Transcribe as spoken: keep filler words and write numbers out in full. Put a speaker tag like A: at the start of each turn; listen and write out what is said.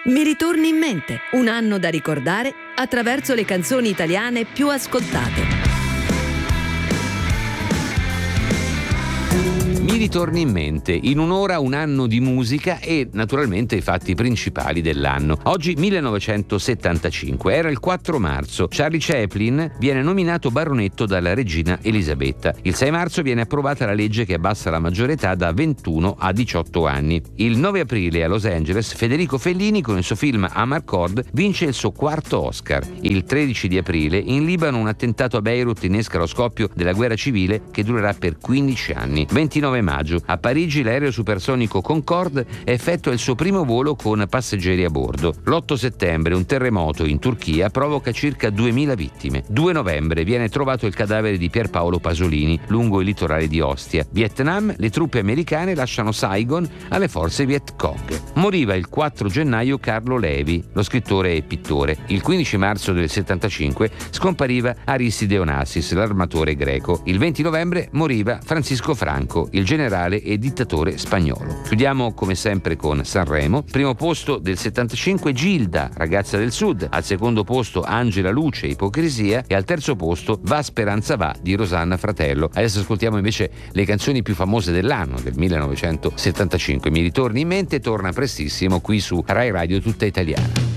A: Mi ritorni in mente, un anno da ricordare attraverso le canzoni italiane più ascoltate.
B: Mi ritorni in mente, in un'ora un anno di musica e naturalmente i fatti principali dell'anno. Oggi millenovecentosettantacinque, era il quattro marzo. Charlie Chaplin viene nominato baronetto dalla regina Elisabetta. Il sei marzo viene approvata la legge che abbassa la maggiore età da ventuno a diciotto anni. Il nove aprile a Los Angeles Federico Fellini con il suo film Amarcord vince il suo quarto Oscar. Il tredici di aprile in Libano un attentato a Beirut innesca lo scoppio della guerra civile che durerà per quindici anni. ventinove maggio a Parigi l'aereo supersonico Concorde effettua il suo primo volo con passeggeri a bordo. L'otto settembre un terremoto in Turchia provoca circa duemila vittime. due novembre viene trovato il cadavere di Pierpaolo Pasolini lungo il litorale di Ostia. Vietnam, le truppe americane lasciano Saigon alle forze Viet Cong. Moriva il quattro gennaio Carlo Levi, lo scrittore e pittore. Il quindici marzo del settantacinque scompariva Aristide Onassis, l'armatore greco. Il venti novembre moriva Francisco Franco, il generale e dittatore spagnolo. Chiudiamo come sempre con Sanremo. Primo posto del settantacinque Gilda, Ragazza del Sud. Al secondo posto Angela Luce, Ipocrisia. E al terzo posto Va Speranza Va di Rosanna Fratello. Adesso ascoltiamo invece le canzoni più famose dell'anno, del millenovecentosettantacinque. Mi ritorni in mente, torna prestissimo qui su Rai Radio Tutta Italiana.